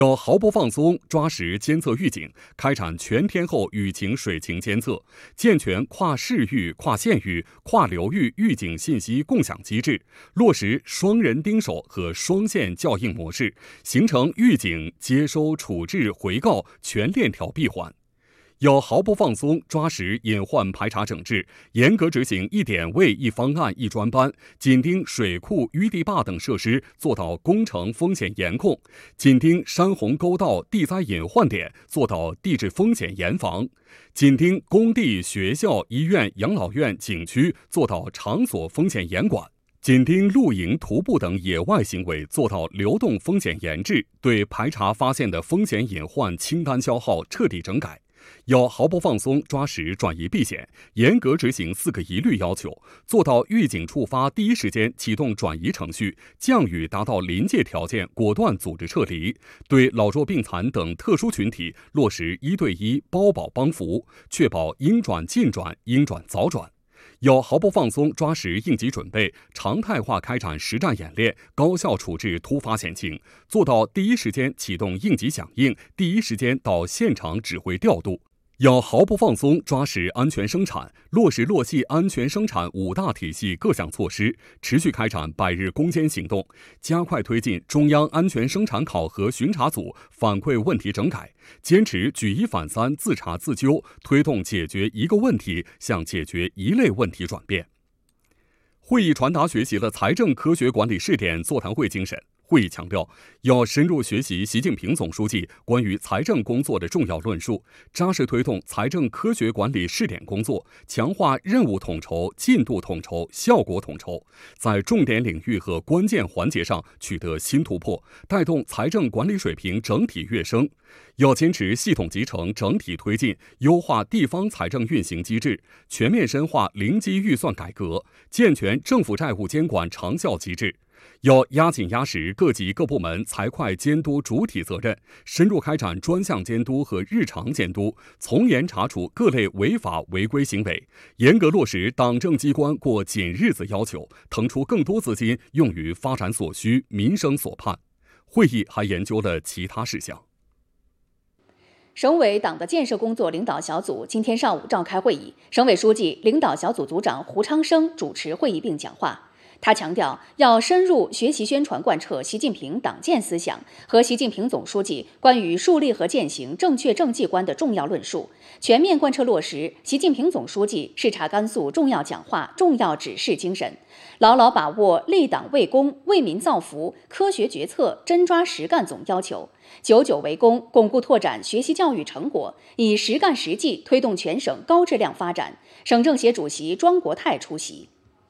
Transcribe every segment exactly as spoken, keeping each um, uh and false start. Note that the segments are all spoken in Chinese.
要毫不放松，抓实监测预警，开展全天候雨情水情监测，健全跨市域、跨县域、跨流域预警信息共享机制，落实双人盯守和双线校应模式，形成预警、接收、处置、回告全链条闭环。要毫不放松，抓实隐患排查整治，严格执行一点位、一方案、一专班，紧盯水库、淤堤坝等设施，做到工程风险严控；紧盯山洪沟道、地灾隐患点，做到地质风险严防；紧盯工地、学校、医院、养老院、景区，做到场所风险严管；紧盯露营、徒步等野外行为，做到流动风险严治，对排查发现的风险隐患清单消耗彻底整改。要毫不放松，抓实转移避险，严格执行四个一律要求，做到预警触发第一时间启动转移程序，降雨达到临界条件果断组织撤离，对老弱病残等特殊群体落实一对一包保帮扶，确保应转尽转，应转早转。要毫不放松，抓实应急准备，常态化开展实战演练，高效处置突发险情，做到第一时间启动应急响应，第一时间到现场指挥调度。要毫不放松，抓实安全生产，落实落细安全生产五大体系各项措施，持续开展百日攻坚行动，加快推进中央安全生产考核巡查组反馈问题整改，坚持举一反三、自查自纠，推动解决一个问题向解决一类问题转变。会议传达学习了财政科学管理试点座谈会精神。会议强调，要深入学习习近平总书记关于财政工作的重要论述，扎实推动财政科学管理试点工作，强化任务统筹、进度统筹、效果统筹，在重点领域和关键环节上取得新突破，带动财政管理水平整体跃升。要坚持系统集成、整体推进，优化地方财政运行机制，全面深化零基预算改革，健全政府债务监管长效机制。要压紧压实各级各部门财会监督主体责任，深入开展专项监督和日常监督，从严查处各类违法违规行为，严格落实党政机关过紧日子要求，腾出更多资金用于发展所需、民生所盼。会议还研究了其他事项。 省委党的建设工作领导小组今天上午召开会议，省委书记、领导小组组长胡昌生主持会议并讲话。他强调，要深入学习宣传贯彻习近平党建思想和习近平总书记关于树立和践行正确政绩观的重要论述，全面贯彻落实习近平总书记视察甘肃重要讲话、重要指示精神，牢牢把握立党为公、为民造福、科学决策、真抓实干总要求，久久为功，巩固拓展学习教育成果，以实干实际推动全省高质量发展。省政协主席庄国泰出席。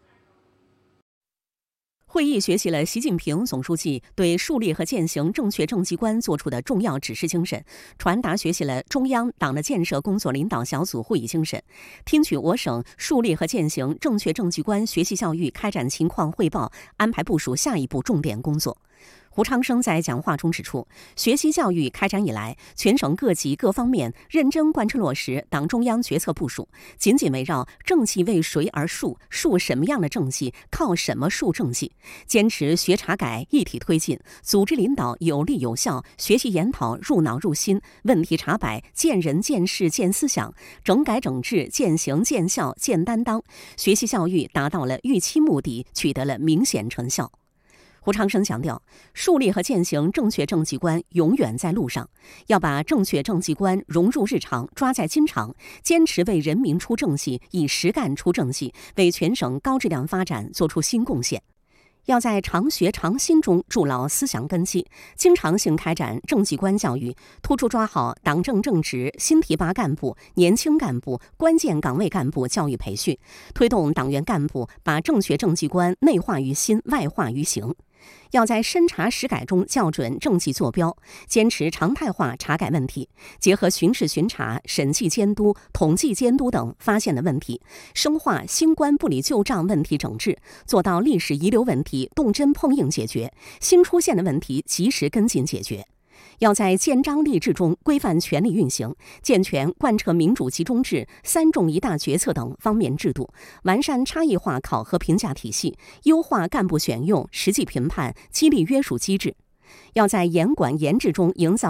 会议学习了习近平总书记对树立和践行正确政绩观作出的重要指示精神，传达学习了中央党的建设工作领导小组会议精神，听取我省树立和践行正确政绩观学习教育开展情况汇报，安排部署下一步重点工作。胡昌生在讲话中指出，学习教育开展以来，全省各级各方面认真贯彻落实党中央决策部署，紧紧围绕政绩为谁而树，树什么样的政绩，靠什么树政绩，坚持学查改一体推进，组织领导有力有效，学习研讨入脑入心，问题查摆见人见事见思想，整改整治见行见效见担当，学习教育达到了预期目的，取得了明显成效。胡昌生强调，树立和践行正确政绩观永远在路上，要把正确政绩观融入日常，抓在今场，坚持为人民出政绩，以实干出政绩，为全省高质量发展做出新贡献。要在常学常新中筑牢思想根基，经常性开展政绩观教育，突出抓好党政正直、新提拔干部、年轻干部、关键岗位干部教育培训，推动党员干部把正确政绩观内化于心、外化于行。要在深查实改中校准政绩坐标，坚持常态化查改问题，结合巡视巡查、审计监督、统计监督等发现的问题，深化新官不理旧账问题整治，做到历史遗留问题动真碰硬解决，新出现的问题及时跟进解决。要在建章立制中规范权力运行，健全贯彻民主集中制、三重一大决策等方面制度，完善差异化考核评价体系，优化干部选用、实际评判、激励约束机制。 要在严管严治中营造